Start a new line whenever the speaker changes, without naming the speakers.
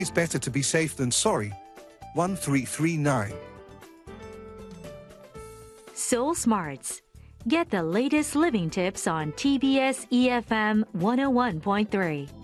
It's better to be safe than sorry. 1339.
Soul Smarts. Get the latest living tips on TBS EFM 101.3.